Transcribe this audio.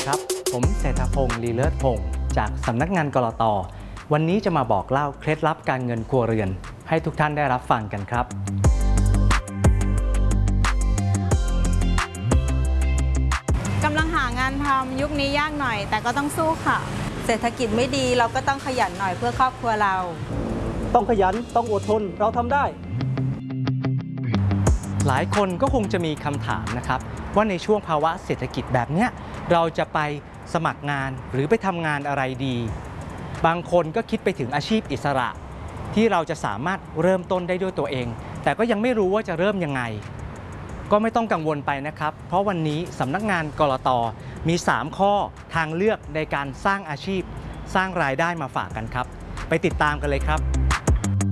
ครับผมเศรษฐพงศ์ลีเลิศพงศ์จากสำนักงานกลต.วันนี้จะมาบอกเล่าเคล็ดลับการเงินครัวเรือนให้ทุกท่านได้รับฟังกันครับกำลังหางานทำยุคนี้ยากหน่อยแต่ก็ต้องสู้ค่ะเศรษฐกิจไม่ดีเราก็ต้องขยันหน่อยเพื่อครอบครัวเราต้องขยันต้องอดทนเราทำได้หลายคนก็คงจะมีคำถามนะครับว่าในช่วงภาวะเศรษฐกิจแบบนี้เราจะไปสมัครงานหรือไปทำงานอะไรดีบางคนก็คิดไปถึงอาชีพอิสระที่เราจะสามารถเริ่มต้นได้ด้วยตัวเองแต่ก็ยังไม่รู้ว่าจะเริ่มยังไงก็ไม่ต้องกังวลไปนะครับเพราะวันนี้สำนักงานกลต.มี3ข้อทางเลือกในการสร้างอาชีพสร้างรายได้มาฝากกันครับไปติดตามกันเลยครับ